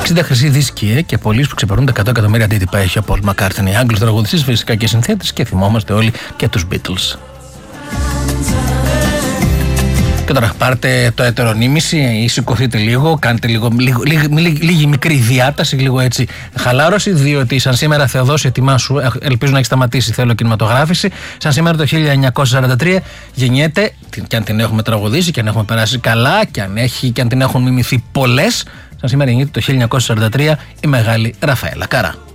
60 χρυσή δίσκη και πωλήσεις που ξεπερνούν τα 100 εκατομμύρια αντίτυπα έχει ο Paul McCartney. Άγγλος τραγουδιστής φυσικά και συνθέτης και θυμόμαστε όλοι και τους Beatles. Και τώρα πάρτε το ετερονίμηση ή σηκωθείτε λίγο, κάντε λίγη μικρή διάταση, λίγο έτσι χαλάρωση, διότι σαν σήμερα Θεοδόση, ετοιμάσου, ελπίζω να έχει σταματήσει, θέλω κινηματογράφηση. Σαν σήμερα το 1943 γεννιέται, και αν την έχουμε τραγουδήσει και αν έχουμε περάσει καλά και αν την έχουν μιμηθεί πολλές, σαν σήμερα γεννιέται το 1943 η μεγάλη Ραφαέλα Καρά.